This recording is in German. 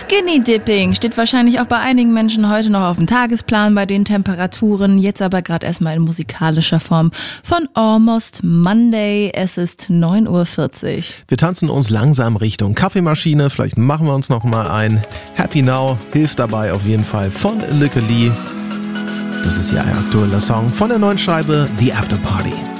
Skinny Dipping steht wahrscheinlich auch bei einigen Menschen heute noch auf dem Tagesplan bei den Temperaturen. Jetzt aber gerade erstmal in musikalischer Form von Almost Monday. Es ist 9:40 Uhr. Wir tanzen uns langsam Richtung Kaffeemaschine. Vielleicht machen wir uns noch mal ein. Happy Now hilft dabei auf jeden Fall von Lykke Li. Das ist ja ein aktueller Song von der neuen Scheibe The After Party.